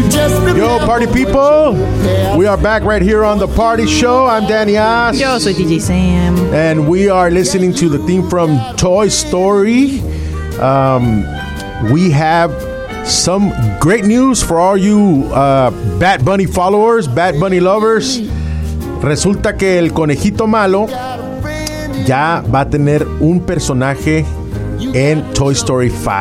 Yo, party people. We are back right here on The Party Show. I'm Danny Oz. Yo soy DJ Sam. And we are listening to the theme from Toy Story. We have some great news for all you Bat Bunny followers, Bat Bunny lovers. Resulta que el conejito malo ya va a tener un personaje en Toy Story 5.